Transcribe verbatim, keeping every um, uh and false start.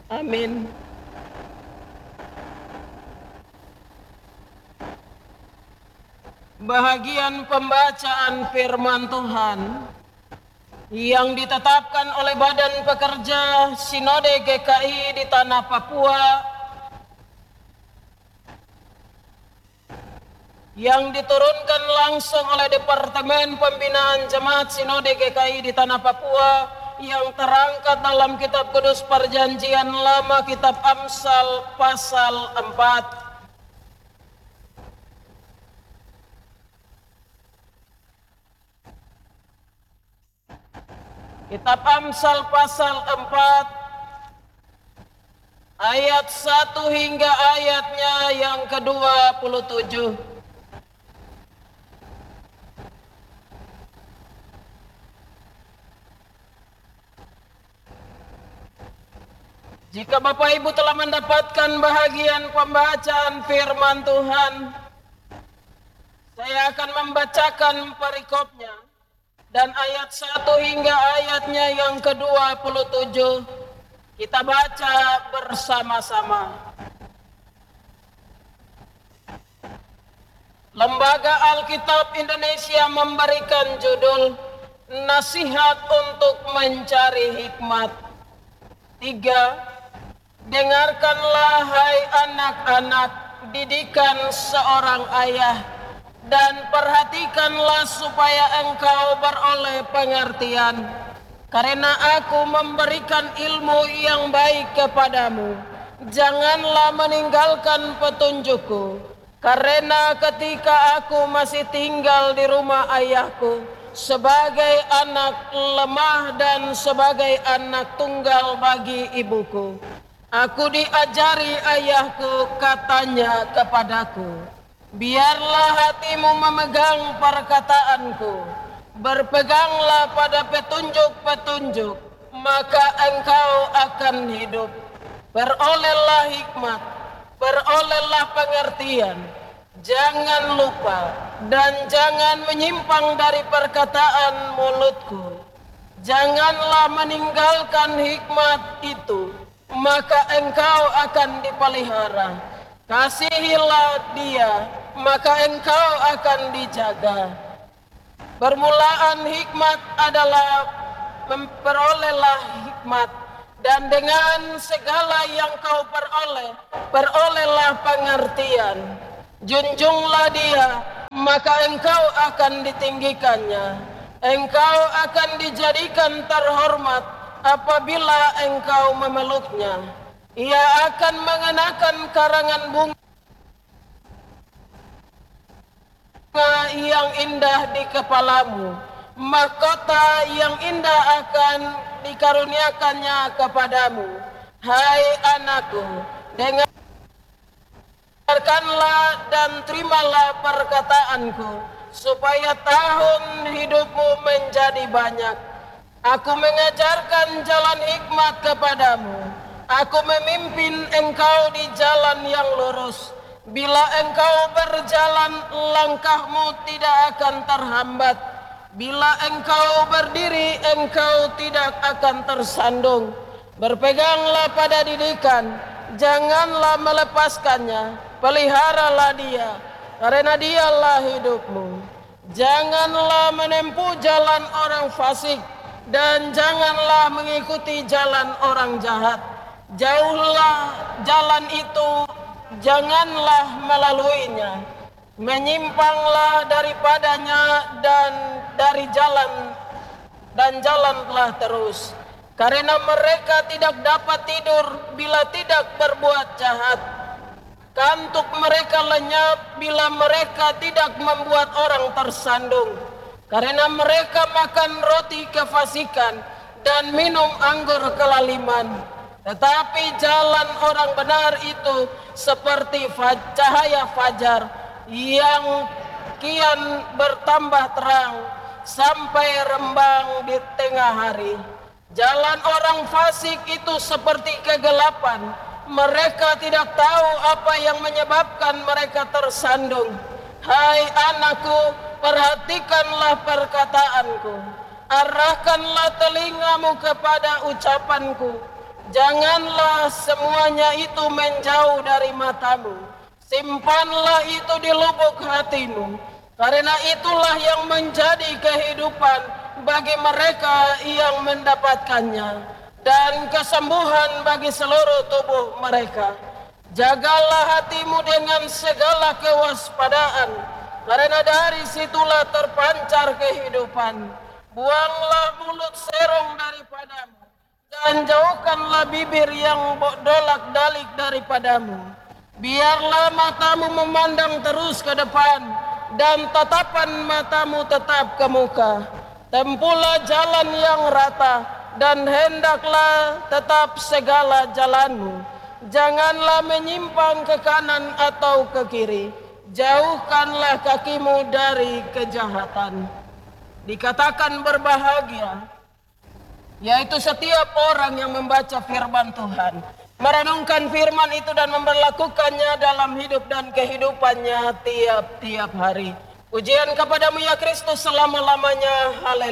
Amin. Bahagian pembacaan firman Tuhan yang ditetapkan oleh Badan Pekerja Sinode G K I di Tanah Papua, yang diturunkan langsung oleh Departemen Pembinaan Jemaat Sinode G K I di Tanah Papua, yang terangkat dalam Kitab Kudus Perjanjian Lama, Kitab Amsal pasal empat. Kitab Amsal pasal empat ayat satu hingga ayatnya yang ke-dua puluh tujuh. Jika Bapak Ibu telah mendapatkan bahagian pembacaan firman Tuhan, saya akan membacakan perikopnya. Dan ayat satu hingga ayatnya yang ke-dua puluh tujuh kita baca bersama-sama. Lembaga Alkitab Indonesia memberikan judul Nasihat untuk Mencari Hikmat. Tiga, dengarkanlah hai anak-anak didikan seorang ayah, dan perhatikanlah supaya engkau beroleh pengertian. Karena aku memberikan ilmu yang baik kepadamu, janganlah meninggalkan petunjukku. Karena ketika aku masih tinggal di rumah ayahku, sebagai anak lemah dan sebagai anak tunggal bagi ibuku, aku diajari ayahku, katanya kepadaku, biarlah hatimu memegang perkataanku, berpeganglah pada petunjuk-petunjuk, maka engkau akan hidup. Berolehlah hikmat, berolehlah pengertian, jangan lupa dan jangan menyimpang dari perkataan mulutku. Janganlah meninggalkan hikmat itu, maka engkau akan dipelihara. Kasihilah dia, maka engkau akan dijaga. Permulaan hikmat adalah memperolehlah hikmat, dan dengan segala yang kau peroleh, perolehlah pengertian. Junjunglah dia, maka engkau akan ditinggikannya. Engkau akan dijadikan terhormat apabila engkau memeluknya. Ia akan mengenakan karangan bunga yang indah di kepalamu, mahkota yang indah akan dikaruniakannya kepadamu. Hai anakku, dengarkanlah dan terimalah perkataanku, supaya tahun hidupmu menjadi banyak. Aku mengajarkan jalan hikmat kepadamu. Aku memimpin engkau di jalan yang lurus. Bila engkau berjalan, langkahmu tidak akan terhambat. Bila engkau berdiri, engkau tidak akan tersandung. Berpeganglah pada didikan, janganlah melepaskannya. Peliharalah dia, karena dialah hidupmu. Janganlah menempuh jalan orang fasik, dan janganlah mengikuti jalan orang jahat. Jauhlah jalan itu, janganlah melaluinya. Menyimpanglah daripadanya dan dari jalan dan jalanlah terus. Karena mereka tidak dapat tidur bila tidak berbuat jahat. Kantuk mereka lenyap bila mereka tidak membuat orang tersandung. Karena mereka makan roti kefasikan dan minum anggur kelaliman. Tetapi jalan orang benar itu seperti cahaya fajar yang kian bertambah terang sampai rembang di tengah hari. Jalan orang fasik itu seperti kegelapan. Mereka tidak tahu apa yang menyebabkan mereka tersandung. Hai anakku, perhatikanlah perkataanku. Arahkanlah telingamu kepada ucapanku. Janganlah semuanya itu menjauh dari matamu. Simpanlah itu di lubuk hatimu. Karena itulah yang menjadi kehidupan bagi mereka yang mendapatkannya, dan kesembuhan bagi seluruh tubuh mereka. Jagalah hatimu dengan segala kewaspadaan, karena dari situlah terpancar kehidupan. Buanglah mulut serong daripadamu, dan jauhkanlah bibir yang dolak-dalik daripadamu. Biarlah matamu memandang terus ke depan, dan tatapan matamu tetap ke muka. Tempuhlah jalan yang rata, dan hendaklah tetap segala jalanmu. Janganlah menyimpang ke kanan atau ke kiri. Jauhkanlah kakimu dari kejahatan. Dikatakan berbahagia, yaitu setiap orang yang membaca firman Tuhan, merenungkan firman itu dan memperlakukannya dalam hidup dan kehidupannya tiap-tiap hari. Pujian kepadamu ya Kristus selama-lamanya. Haleluya.